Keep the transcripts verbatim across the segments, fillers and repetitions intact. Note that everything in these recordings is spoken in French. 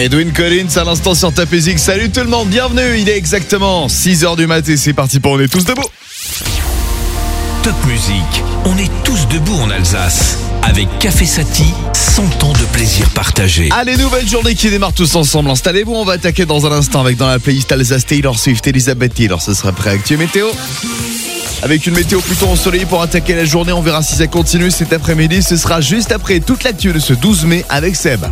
Edwin Collins à l'instant sur Top Music. Salut tout le monde, bienvenue. Il est exactement six heures du matin et c'est parti pour On est tous debout. Top Music, on est tous debout en Alsace. Avec Café Sati, cent ans de plaisir partagé. Allez, nouvelle journée qui démarre tous ensemble. Installez-vous, on va attaquer dans un instant avec dans la playlist Alsace Taylor Swift, Elizabeth Taylor. Ce sera prêt. Actu météo. Avec une météo plutôt ensoleillée pour attaquer la journée. On verra si ça continue cet après-midi. Ce sera juste après toute l'actu de ce douze mai avec Seb.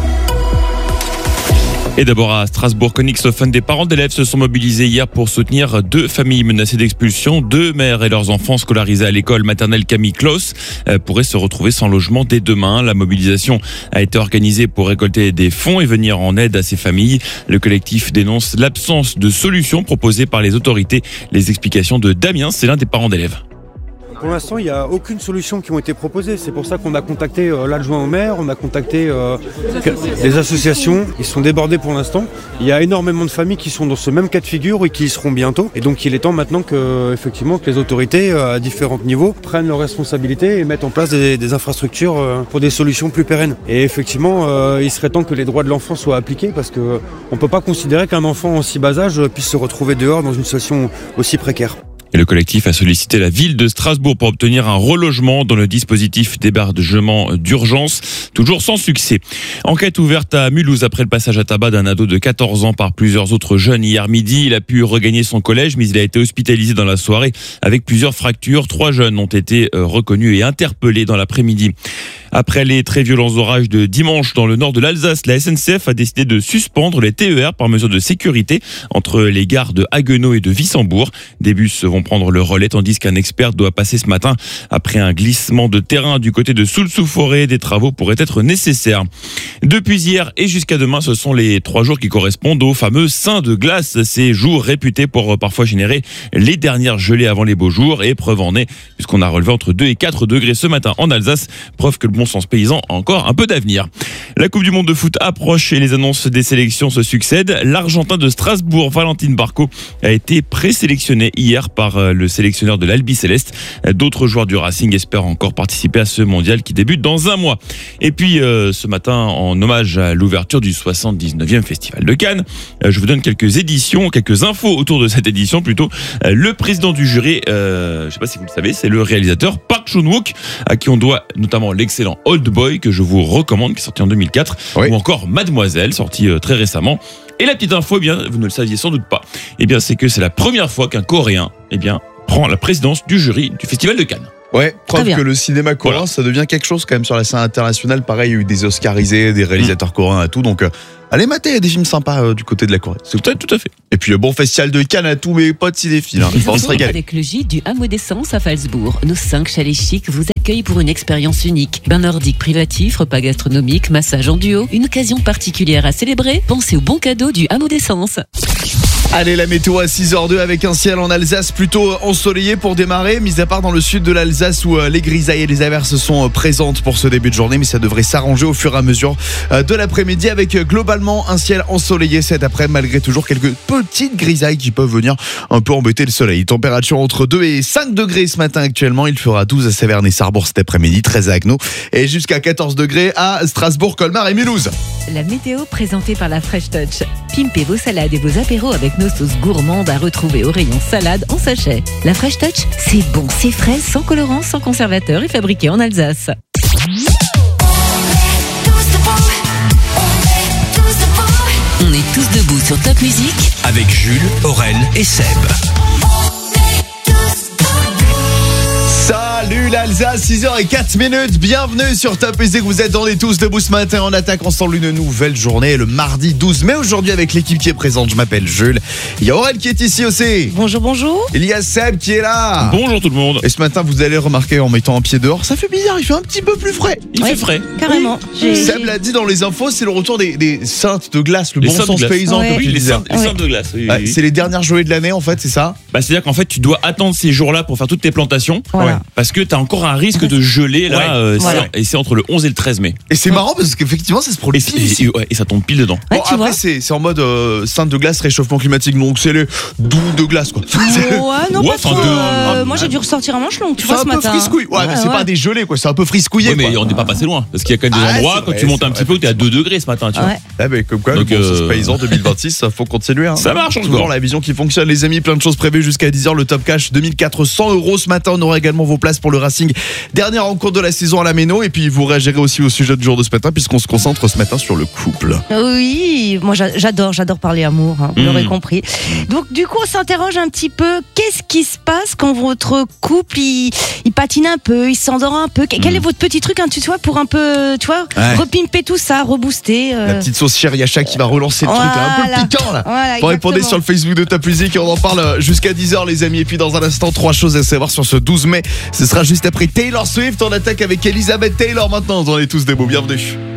Et d'abord à Strasbourg, Königshofen, des parents d'élèves se sont mobilisés hier pour soutenir deux familles menacées d'expulsion. Deux mères et leurs enfants scolarisés à l'école maternelle Camille Claus pourraient se retrouver sans logement dès demain. La mobilisation a été organisée pour récolter des fonds et venir en aide à ces familles. Le collectif dénonce l'absence de solutions proposées par les autorités. Les explications de Damien, c'est l'un des parents d'élèves. Pour l'instant, il n'y a aucune solution qui ont été proposées. C'est pour ça qu'on a contacté euh, l'adjoint au maire, on a contacté euh, les associations. Ils sont débordés pour l'instant. Il y a énormément de familles qui sont dans ce même cas de figure et qui y seront bientôt. Et donc, il est temps maintenant que, effectivement, que les autorités, euh, à différents niveaux, prennent leurs responsabilités et mettent en place des, des infrastructures euh, pour des solutions plus pérennes. Et effectivement, euh, il serait temps que les droits de l'enfant soient appliqués parce qu'on euh, ne peut pas considérer qu'un enfant en si bas âge puisse se retrouver dehors dans une situation aussi précaire. Et le collectif a sollicité la ville de Strasbourg pour obtenir un relogement dans le dispositif d'hébergement d'urgence, toujours sans succès. Enquête ouverte à Mulhouse après le passage à tabac d'un ado de quatorze ans par plusieurs autres jeunes hier midi. Il a pu regagner son collège, mais il a été hospitalisé dans la soirée avec plusieurs fractures. Trois jeunes ont été reconnus et interpellés dans l'après-midi. Après les très violents orages de dimanche dans le nord de l'Alsace, la S N C F a décidé de suspendre les T E R par mesure de sécurité entre les gares de Haguenau et de Wissembourg. Des bus vont prendre le relais tandis qu'un expert doit passer ce matin après un glissement de terrain du côté de Soultz-sous-Forêt. Des travaux pourraient être nécessaires. Depuis hier et jusqu'à demain, ce sont les trois jours qui correspondent aux fameux saints de glace. Ces jours réputés pour parfois générer les dernières gelées avant les beaux jours. Et preuve en est, puisqu'on a relevé entre deux et quatre degrés ce matin en Alsace. Preuve que le bon sens paysan a encore un peu d'avenir. La Coupe du Monde de foot approche et les annonces des sélections se succèdent. L'Argentin de Strasbourg, Valentin Barco, a été présélectionné hier par le sélectionneur de l'Albi Céleste. D'autres joueurs du Racing espèrent encore participer à ce mondial qui débute dans un mois. Et puis euh, ce matin, en hommage à l'ouverture du soixante-dix-neuvième Festival de Cannes, euh, je vous donne quelques éditions, quelques infos autour de cette édition plutôt. Euh, le président du jury, euh, je ne sais pas si vous le savez, c'est le réalisateur Park Chan-wook, à qui on doit notamment l'excellent Old Boy que je vous recommande, qui est sorti en deux mille quatre, oui. Ou encore Mademoiselle, sorti euh, très récemment. Et la petite info, eh bien, vous ne le saviez sans doute pas, eh bien, c'est que c'est la première fois qu'un Coréen, eh bien, prend la présidence du jury du Festival de Cannes. Ouais, preuve que le cinéma coréen, voilà, ça devient quelque chose quand même sur la scène internationale. Pareil, il y a eu des Oscarisés, des réalisateurs mmh. coréens et tout. Donc, euh, allez mater, il y a des films sympas euh, du côté de la Corée. C'est tout, tout à fait. Et puis, le bon festival de Cannes à tous mes potes cinéphiles. Hein. On se régale. Avec le gîte du Hameau d'Essence à Phalsbourg, nos cinq chalets chics vous accueillent pour une expérience unique. Bain nordique privatif, repas gastronomique, massage en duo. Une occasion particulière à célébrer. Pensez au bon cadeau du Hameau d'Essence. Allez, la météo à six heures deux avec un ciel en Alsace plutôt ensoleillé pour démarrer, mis à part dans le sud de l'Alsace où les grisailles et les averses sont présentes pour ce début de journée, mais ça devrait s'arranger au fur et à mesure de l'après-midi avec globalement un ciel ensoleillé cet après, malgré toujours quelques petites grisailles qui peuvent venir un peu embêter le soleil. Température entre deux et cinq degrés ce matin actuellement, il fera douze à Saverne et Sarrebourg cet après-midi, treize à Haguenau et jusqu'à quatorze degrés à Strasbourg, Colmar et Mulhouse. La météo présentée par la Fresh Touch. Pimpez vos salades et vos apéros avec nos sauces gourmandes à retrouver au rayon salade en sachet. La Fresh Touch, c'est bon, c'est frais, sans colorant, sans conservateur et fabriqué en Alsace. On est tous debout sur Top Music avec Jules, Aurel et Seb. Salut l'Alsace, six heures zéro quatre minutes, bienvenue sur Top Music, vous êtes dans les tous debout ce matin, on attaque ensemble une nouvelle journée, le mardi douze mai, aujourd'hui avec l'équipe qui est présente, je m'appelle Jules, il y a Aurel qui est ici aussi. Bonjour, bonjour. Il y a Seb qui est là. Bonjour tout le monde. Et ce matin vous allez remarquer en mettant un pied dehors, ça fait bizarre, il fait un petit peu plus frais. Il ouais, fait frais. Carrément. Oui. Seb l'a dit dans les infos, c'est le retour des, des saintes de glace, le les bon sens paysan ouais. comme oui, tu les disais. saintes, les saintes de glace. Oui, ouais, oui. C'est les dernières journées de l'année en fait, c'est ça? Bah, c'est-à-dire qu'en fait tu dois attendre ces jours-là pour faire toutes tes plantations, Voilà. parce que tu as encore un risque de gelée là, Ouais. euh, Voilà. c'est- et c'est entre le onze et le treize mai. Et c'est marrant parce qu'effectivement, ça se Et, produit c'est- pile ici. et- ouais, et ça tombe pile dedans. Ouais, Bon, tu après, vois. c'est c'est en mode euh, ceinte de glace, réchauffement climatique. Donc, c'est les doux de glace, quoi. C'est Ouais, non, Ouais, pas enfin, trop. de- euh, un- moi, j'ai dû ressortir un manche long, tu c'est vois, un ce peu matin. friscouille. Ouais, mais c'est pas des gelées, quoi. C'est un peu friscouillé. Ouais, mais quoi. on n'est pas passé loin. Parce qu'il y a quand même des Ah, endroits, c'est quand vrai, tu montes c'est un vrai, petit peu, t'es à deux degrés ce matin, tu vois. Ouais. Ah, mais comme quoi, Donc, le bon sauce euh, paysan deux mille vingt-six, ça faut continuer. Hein. Ça marche Toujours encore. la vision qui fonctionne, les amis. Plein de choses prévues jusqu'à dix heures. Le Top Cash deux mille quatre cents euros ce matin. On aura également vos places pour le Racing. Dernière rencontre de la saison à la Méno. Et puis, vous réagirez aussi au sujet du jour de ce matin, puisqu'on se concentre ce matin sur le couple. Oui, moi j'a- j'adore, j'adore parler amour, hein, vous Mmh. l'aurez compris. Donc du coup, on s'interroge un petit peu, qu'est-ce qui se passe quand votre couple, il, il patine un peu, il s'endort un peu. Quel Mmh. est votre petit truc, hein, tu vois, pour un peu, tu vois, Ouais. repimper tout ça, rebooster euh, La petite sauce chère Yacha qui va relancer le truc, là, un peu Voilà. le piquant, là. Voilà, Vous répondez exactement. sur le Facebook de Top Music et on en parle jusqu'à dix heures, les amis. Et puis, dans un instant, trois choses à savoir sur ce douze mai. Ce sera juste après Taylor Swift. On attaque avec Elizabeth Taylor maintenant. On est tous des beaux. Bienvenue.